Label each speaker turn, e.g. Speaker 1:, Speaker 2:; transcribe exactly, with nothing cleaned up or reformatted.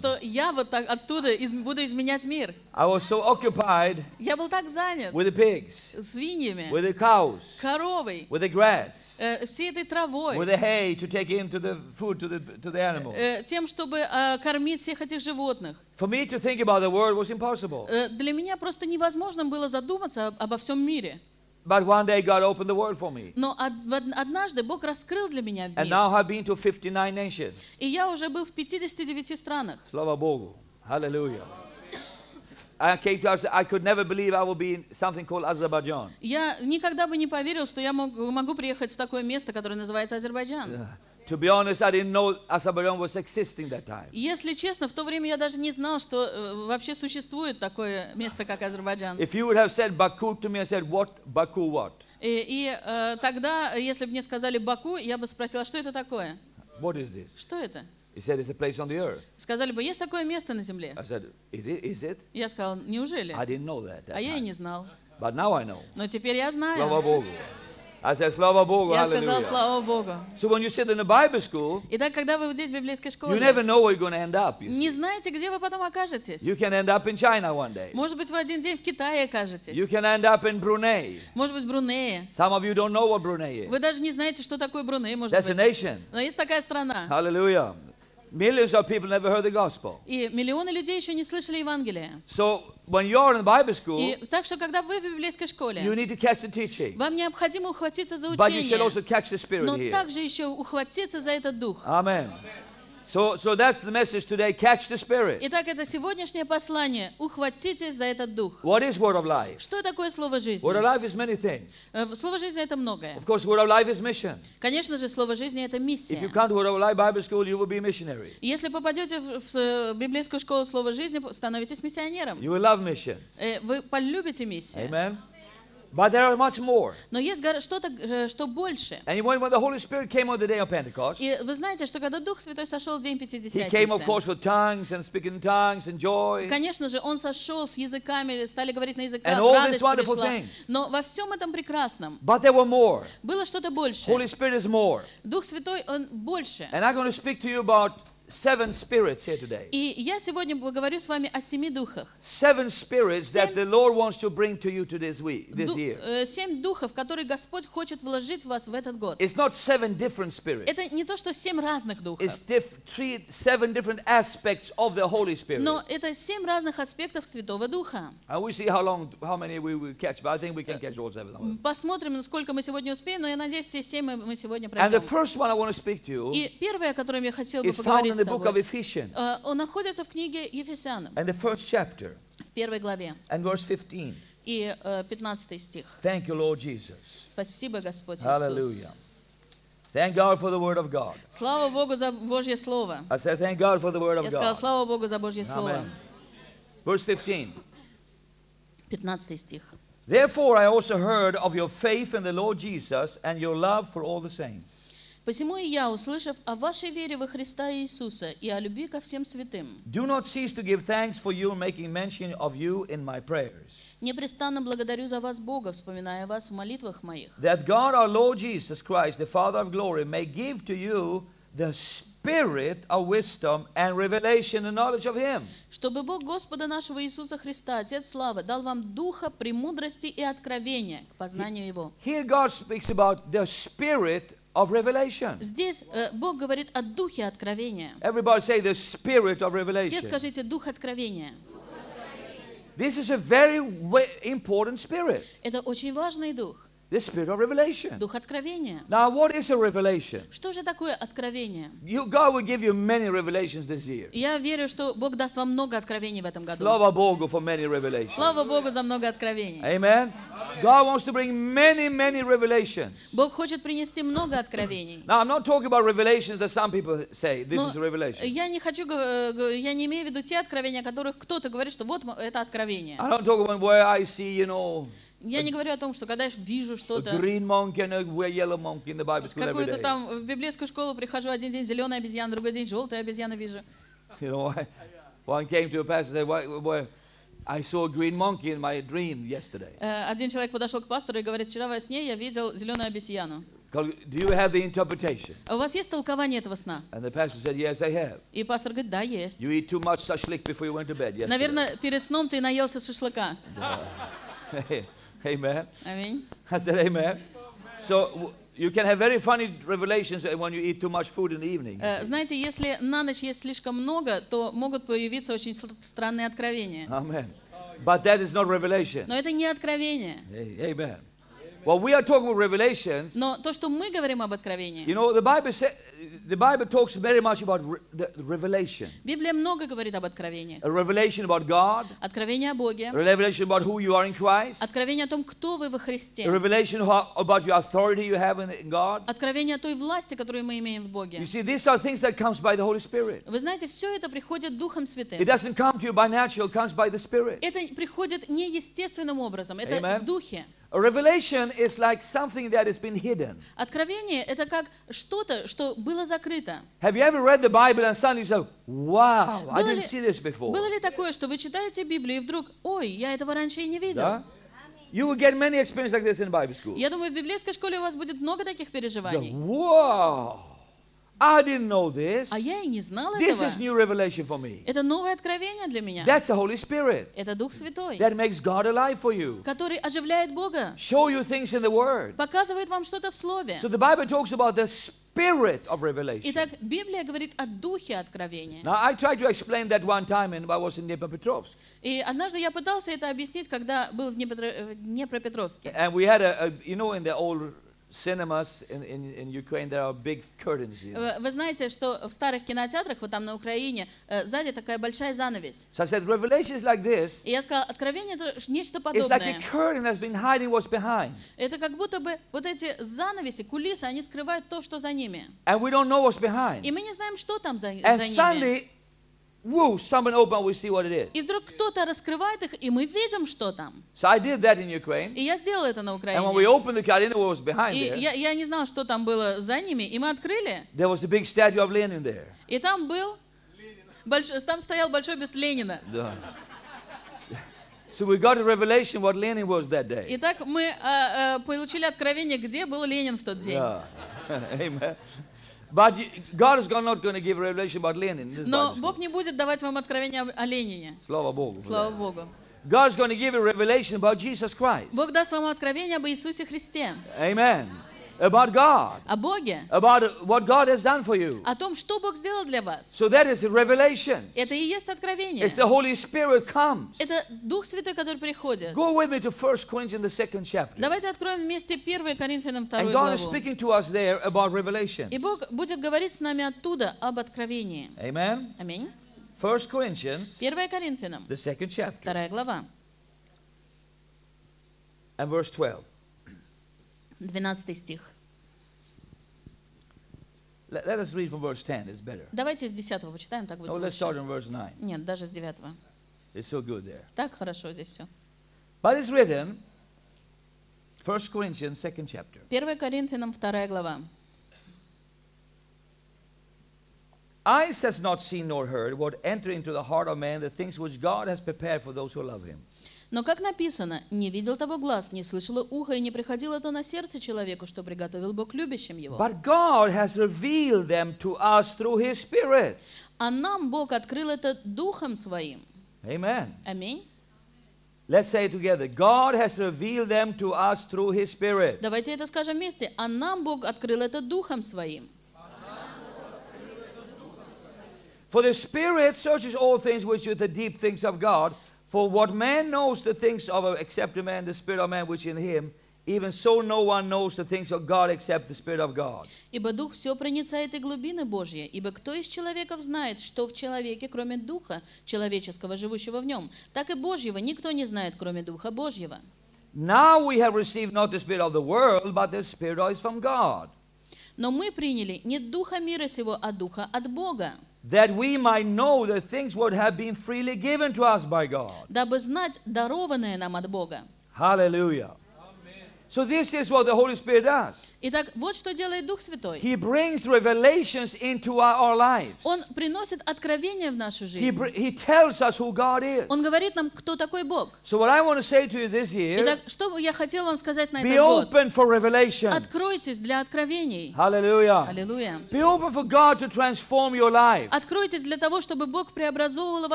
Speaker 1: что я вот так оттуда из, буду изменять мир.
Speaker 2: I was so occupied
Speaker 1: Я был так занят
Speaker 2: with the pigs,
Speaker 1: свиньями,
Speaker 2: with the cows,
Speaker 1: коровой,
Speaker 2: with the grass,
Speaker 1: э, всей этой травой,
Speaker 2: with the hay to take into the food to the to the animals.
Speaker 1: э, тем, чтобы э, кормить всех этих животных.
Speaker 2: For me to think about the world was impossible.
Speaker 1: Э, для меня просто невозможно было задуматься об- обо всем мире.
Speaker 2: But one day God opened the world for me.
Speaker 1: Но од- в од- однажды Бог раскрыл для меня
Speaker 2: And
Speaker 1: мир.
Speaker 2: now I've been to fifty-nine nations.
Speaker 1: И я уже был в пятидесяти девяти странах.
Speaker 2: Slava Bogu. Hallelujah. I came to us, I could never believe I would be in something called Azerbaijan.
Speaker 1: Я никогда бы не поверил, что я мог- могу приехать в такое место, которое называется Азербайджан.
Speaker 2: To be honest, I didn't know Azerbaijan was existing that time.
Speaker 1: Если честно, в то время я даже не знал, что э, вообще существует такое место, как Азербайджан.
Speaker 2: If you would have said Baku to me, I said, what? Baku what?
Speaker 1: И, и, э, тогда, если бы мне сказали Баку, я бы спросила, что это такое?
Speaker 2: What is this?
Speaker 1: Что это?
Speaker 2: He said, it's a place on the earth.
Speaker 1: Сказали бы, есть такое место на земле.
Speaker 2: I said, is it? Is it?
Speaker 1: Я сказал, неужели?
Speaker 2: I didn't know that. that
Speaker 1: А я и
Speaker 2: time.
Speaker 1: не знал.
Speaker 2: But now I know.
Speaker 1: Но теперь я
Speaker 2: Slava
Speaker 1: знаю.
Speaker 2: Bogu. I said, Slava Bogu,
Speaker 1: Я сказал,
Speaker 2: hallelujah.
Speaker 1: слава Богу.
Speaker 2: So when you sit in a Bible school,
Speaker 1: Итак, когда вы здесь в библейской
Speaker 2: you
Speaker 1: школе,
Speaker 2: never know where you're going to end up. You,
Speaker 1: не
Speaker 2: see.
Speaker 1: знаете, где вы потом окажетесь.
Speaker 2: You can end up in China one day.
Speaker 1: Может быть, в один день в Китае
Speaker 2: You
Speaker 1: окажетесь.
Speaker 2: can end up in Brunei.
Speaker 1: Может быть, в Брунее.
Speaker 2: Some of you don't know what Brunei is.
Speaker 1: Вы даже не знаете, что такое Бруней, может
Speaker 2: That's a
Speaker 1: быть.
Speaker 2: nation.
Speaker 1: Но есть такая страна.
Speaker 2: Hallelujah. Millions of people never heard the gospel.
Speaker 1: И миллионы людей еще не слышали Евангелия.
Speaker 2: So when you're in Bible school,
Speaker 1: И так что, когда вы в библейской
Speaker 2: you
Speaker 1: школе,
Speaker 2: need to catch the teaching.
Speaker 1: вам необходимо ухватиться за
Speaker 2: But you should also
Speaker 1: учение,
Speaker 2: catch the Spirit
Speaker 1: но
Speaker 2: here.
Speaker 1: также еще ухватиться за этот дух.
Speaker 2: Amen. So, so that's the message today. Catch the Spirit.
Speaker 1: Итак, это сегодняшнее послание. Ухватитесь за этот дух.
Speaker 2: What is word of life?
Speaker 1: Что такое слово жизни?
Speaker 2: Word of life is many things.
Speaker 1: Э, Слово жизни это многое.
Speaker 2: Of course, word of life is mission.
Speaker 1: Конечно же, слово жизни это
Speaker 2: If you
Speaker 1: миссия.
Speaker 2: come to word of life Bible school, you will be a missionary.
Speaker 1: Если попадете в, в, э, библейскую школу слова жизни, становитесь миссионером.
Speaker 2: You will love missions.
Speaker 1: Э, Вы полюбите миссию.
Speaker 2: Amen. But there are much more.
Speaker 1: Но есть гора- что-то, э, что больше.
Speaker 2: And when, when the Holy Spirit came on the day of Pentecost,
Speaker 1: И вы знаете, что когда Дух Святой сошел в день
Speaker 2: He came, of
Speaker 1: Пятидесятницы,
Speaker 2: course, with tongues and speaking in tongues and joy.
Speaker 1: конечно же, Он сошел с языками, стали говорить на
Speaker 2: And
Speaker 1: языках,
Speaker 2: all
Speaker 1: радость
Speaker 2: these wonderful
Speaker 1: пришла.
Speaker 2: things.
Speaker 1: Но во всем этом прекрасном
Speaker 2: But there were more.
Speaker 1: было что-то больше.
Speaker 2: Holy Spirit is more.
Speaker 1: Дух Святой, Он больше.
Speaker 2: And I'm going to speak to you about seven spirits here today.
Speaker 1: И я сегодня поговорю с вами о семи духах.
Speaker 2: Seven spirits that
Speaker 1: Семь-
Speaker 2: the Lord wants to bring to you to this week, this
Speaker 1: Ду-
Speaker 2: year.
Speaker 1: э, Семь духов, которые Господь хочет вложить в вас в этот год.
Speaker 2: It's not seven different spirits.
Speaker 1: Это не то, что семь разных духов,
Speaker 2: It's diff- three, seven different aspects of the Holy Spirit.
Speaker 1: но это семь разных аспектов Святого Духа.
Speaker 2: And we see how long, how many we will catch, but I think we can catch all seven of them.
Speaker 1: Посмотрим, насколько мы сегодня успеем, но я надеюсь, все семь мы мы сегодня
Speaker 2: And the
Speaker 1: пройдем.
Speaker 2: first one I want to speak to you
Speaker 1: И первое, о котором я хотел бы
Speaker 2: is found
Speaker 1: поговорить
Speaker 2: in
Speaker 1: с
Speaker 2: the book of
Speaker 1: тобой,
Speaker 2: Ephesians
Speaker 1: э, он находится в книге Ефесянам,
Speaker 2: and the first chapter
Speaker 1: в первой главе,
Speaker 2: and verse fifteen.
Speaker 1: и э, пятнадцатый стих.
Speaker 2: Thank you, Lord Jesus.
Speaker 1: Спасибо, Господь Иисус.
Speaker 2: Hallelujah. Thank God for the word of God.
Speaker 1: Слава Богу за Божье Слово.
Speaker 2: I said, thank God for the word
Speaker 1: Я
Speaker 2: of
Speaker 1: сказала,
Speaker 2: God.
Speaker 1: слава Богу за Божье Слово.
Speaker 2: Amen. Verse fifteen.
Speaker 1: пятнадцатый стих.
Speaker 2: Therefore, I also heard of your faith in the Lord Jesus and your love for all the saints.
Speaker 1: «Посему и я, услышав о вашей вере во Христа Иисуса и о любви ко всем святым,
Speaker 2: Do not cease to give thanks for you, making mention of you in my prayers.
Speaker 1: непрестанно благодарю за вас Бога, вспоминая вас в молитвах моих,
Speaker 2: That God our Lord Jesus Christ, the Father of glory, may give to you the spirit of wisdom and revelation and knowledge of Him.
Speaker 1: чтобы Бог Господа нашего Иисуса Христа, Отец славы, дал вам духа премудрости и откровения к познанию Его».
Speaker 2: Here God speaks about the spirit of revelation.
Speaker 1: Здесь э, Бог говорит о духе откровения.
Speaker 2: Everybody say the spirit of
Speaker 1: Все
Speaker 2: revelation.
Speaker 1: скажите «дух откровения».
Speaker 2: This is a very wa- important spirit,
Speaker 1: Это очень важный дух,
Speaker 2: the spirit of revelation.
Speaker 1: дух откровения.
Speaker 2: Now, what is a revelation?
Speaker 1: Что же такое откровение?
Speaker 2: You, God will give you many revelations this year.
Speaker 1: Я верю, что Бог даст вам много откровений в этом году.
Speaker 2: Slava Bogu for many revelations.
Speaker 1: Слава Богу за много откровений.
Speaker 2: Amen. God wants to bring many, many revelations.
Speaker 1: Бог хочет принести много откровений.
Speaker 2: Now, I'm not talking about revelations that some people say this
Speaker 1: Но
Speaker 2: is a revelation.
Speaker 1: я не хочу, г- г- я не имею в виду те откровения, о которых кто-то говорит, что вот м- это откровение.
Speaker 2: I don't talk about where I see, you know,
Speaker 1: Я не говорю о том, что когда я вижу
Speaker 2: a
Speaker 1: что-то,
Speaker 2: green monkey and a yellow monkey in the Bible school every
Speaker 1: какую-то
Speaker 2: day.
Speaker 1: там в библейскую школу прихожу, один день зеленая обезьяна, другой день желтая обезьяна вижу.
Speaker 2: You know, I, one came to a pastor and said, "Why- why- I saw a green monkey in my dream yesterday.
Speaker 1: Э, Один человек подошел к пастору и говорит, вчера во сне я видел зеленую обезьяну.
Speaker 2: 'Cause do you have the interpretation?
Speaker 1: А у вас есть толкование этого сна?
Speaker 2: And the pastor said, yes, I have.
Speaker 1: И пастор говорит, да, есть.
Speaker 2: You eat too much shashlik before you went to bed. Yes.
Speaker 1: Наверное, перед сном ты наелся шашлыка.
Speaker 2: Amen.
Speaker 1: Аминь.
Speaker 2: I said, amen. So w- you can have very funny revelations when you eat too much food in the evening.
Speaker 1: Э, Знаете, если на ночь есть слишком много, то могут появиться очень с- странные откровения.
Speaker 2: Amen. But that is not revelation.
Speaker 1: Но это не откровение.
Speaker 2: Hey, amen. Well, we are talking about revelations.
Speaker 1: Но то, что мы говорим об откровении,
Speaker 2: You know, the Bible sa- the Bible talks very much about re- the revelation.
Speaker 1: Библия много говорит об откровениях.
Speaker 2: A revelation about God,
Speaker 1: Откровение о Боге,
Speaker 2: a revelation about who you are in Christ,
Speaker 1: откровение о том, кто вы во
Speaker 2: a
Speaker 1: Христе,
Speaker 2: revelation how, about your authority you have in, in God.
Speaker 1: откровение о той власти, которую мы имеем в Боге.
Speaker 2: You see, these are things that comes by the Holy Spirit.
Speaker 1: Вы знаете, все это приходит Духом Святым.
Speaker 2: It doesn't come to you by natural, it comes by the Spirit.
Speaker 1: Это приходит не естественным образом, это
Speaker 2: Amen.
Speaker 1: в Духе.
Speaker 2: A revelation is like something that has been hidden.
Speaker 1: Откровение — это как что-то, что было закрыто.
Speaker 2: Have you ever read the Bible and suddenly you say, wow, I
Speaker 1: Было
Speaker 2: didn't
Speaker 1: ли-
Speaker 2: see this before?
Speaker 1: Было ли такое, что вы читаете Библию и вдруг, ой, я этого раньше и не видел?
Speaker 2: Yeah? You will get many experiences like this in Bible school.
Speaker 1: Я думаю, в библейской школе у вас будет много таких
Speaker 2: So,
Speaker 1: переживаний.
Speaker 2: wow, I didn't know this.
Speaker 1: А я и не знала
Speaker 2: This
Speaker 1: этого.
Speaker 2: is new revelation for me.
Speaker 1: Это новое откровение для меня.
Speaker 2: That's the Holy Spirit
Speaker 1: Это Дух Святой,
Speaker 2: that makes God alive for you.
Speaker 1: который оживляет Бога,
Speaker 2: Show you things in the Word.
Speaker 1: показывает вам что-то в Слове.
Speaker 2: So the Bible talks about the spirit of revelation.
Speaker 1: Итак, Библия говорит о Духе откровения.
Speaker 2: Now, I tried to explain that one time when I was in Dnipropetrovsk.
Speaker 1: И однажды я пытался это объяснить, когда был в Днепро- в Днепропетровске.
Speaker 2: And we had a, a you know, in the old cinemas in, in, in Ukraine, there are big curtains. You know.
Speaker 1: Вы вы знаете, что в старых кинотеатрах, вот там на Украине, э, сзади такая большая занавес.
Speaker 2: So I said, revelations like this,
Speaker 1: И я сказала, откровение — это ш- нечто
Speaker 2: it's like a
Speaker 1: подобное.
Speaker 2: curtain that's been hiding what's behind.
Speaker 1: Это как будто бы вот эти занавеси, кулисы, они скрывают то, что за ними.
Speaker 2: And we don't know what's behind.
Speaker 1: И мы не знаем, что там за,
Speaker 2: And
Speaker 1: за ними.
Speaker 2: suddenly, whoo, someone opened, we see what it is.
Speaker 1: И вдруг кто-то раскрывает их, и мы видим, что там.
Speaker 2: So I did that in Ukraine.
Speaker 1: И я сделала это на
Speaker 2: And when we
Speaker 1: Украине.
Speaker 2: opened the curtain, I didn't know what was behind
Speaker 1: И
Speaker 2: there.
Speaker 1: я, я не знала, что там было за ними, и мы открыли,
Speaker 2: There was a big statue of Lenin there.
Speaker 1: и там был, больш- там стоял большой бюст Ленина.
Speaker 2: Duh. So we got a revelation what Lenin was that day.
Speaker 1: Итак, мы а, а, получили откровение, где был Ленин в тот день.
Speaker 2: Yeah. Amen. But you- God is not going to give a revelation about Lenin. in this
Speaker 1: Но
Speaker 2: Bible
Speaker 1: Бог
Speaker 2: school.
Speaker 1: не будет давать вам откровение об- о Ленине.
Speaker 2: Слава Богу. for
Speaker 1: Слава
Speaker 2: that.
Speaker 1: Богу.
Speaker 2: God is going to give a revelation about Jesus Christ.
Speaker 1: Бог даст вам откровение об Иисусе Христе,
Speaker 2: Amen. About God.
Speaker 1: о Боге,
Speaker 2: About what God has done for you.
Speaker 1: о том, что Бог сделал для вас.
Speaker 2: So that is a revelation.
Speaker 1: Это и есть откровение.
Speaker 2: It's the Holy Spirit comes.
Speaker 1: Это Дух Святой, который приходит.
Speaker 2: Go with me to First Corinthians, the second chapter.
Speaker 1: Давайте откроем вместе первое Коринфянам
Speaker 2: And
Speaker 1: вторую
Speaker 2: God is
Speaker 1: главу.
Speaker 2: speaking to us there about revelation.
Speaker 1: И Бог будет говорить с нами оттуда об откровении.
Speaker 2: Amen.
Speaker 1: Аминь.
Speaker 2: First Corinthians,
Speaker 1: первое Коринфянам,
Speaker 2: the second chapter,
Speaker 1: вторая глава,
Speaker 2: and verse twelve.
Speaker 1: двенадцатый стих.
Speaker 2: Let, let us read from verse ten. It's better.
Speaker 1: Давайте с десятого почитаем, так будет
Speaker 2: No, let's start
Speaker 1: лучше.
Speaker 2: in verse nine.
Speaker 1: Нет, даже с девятого.
Speaker 2: It's so good there.
Speaker 1: Так хорошо здесь все.
Speaker 2: But it's written, First Corinthians, second chapter.
Speaker 1: первое Коринфянам, вторая глава.
Speaker 2: Eyes has not seen nor heard what enter into the heart of man the things which God has prepared for those who love him.
Speaker 1: Но, как написано, не видел того глаз, не слышало ухо, и не приходило то на сердце человеку, что приготовил Бог любящим его.
Speaker 2: But God has revealed them to us through his Spirit.
Speaker 1: А нам Бог открыл это Духом Своим.
Speaker 2: Amen.
Speaker 1: Аминь.
Speaker 2: Let's say it together. God has revealed them to us through his Spirit.
Speaker 1: Давайте это скажем вместе. А нам Бог открыл это Духом Своим.
Speaker 2: For the Spirit searches all things which are the deep things of God. For what man knows the things of a, except a man, the Spirit of man which in him, even so no one knows the things of God except the Spirit of God.
Speaker 1: Ибо Дух все проницает и глубины Божьи. Ибо кто из человеков знает, что в человеке, кроме Духа человеческого, живущего в нем, так и Божьего никто не знает, кроме Духа Божьего.
Speaker 2: Now we have received not the Spirit of the world, but the Spirit is from God,
Speaker 1: Но мы приняли не Духа мира сего, а Духа от Бога,
Speaker 2: that we might know the things what have been freely given to us by God.
Speaker 1: дабы знать дарованное нам от Бога.
Speaker 2: Hallelujah. So this is what the Holy Spirit does.
Speaker 1: Итак, вот что делает Дух Святой.
Speaker 2: He brings revelations into our, our lives.
Speaker 1: Он приносит откровение в нашу
Speaker 2: He,
Speaker 1: жизнь.
Speaker 2: br- he tells us who God is.
Speaker 1: Он говорит нам, кто такой Бог.
Speaker 2: So what I want to say to you this year,
Speaker 1: Итак, что я хотел вам сказать на
Speaker 2: be
Speaker 1: этот год?
Speaker 2: open for revelation.
Speaker 1: Откройтесь для откровений.
Speaker 2: Hallelujah.
Speaker 1: Аллилуйя.
Speaker 2: Be open for God to transform your life.
Speaker 1: Откройтесь для того, чтобы Бог преобразовывал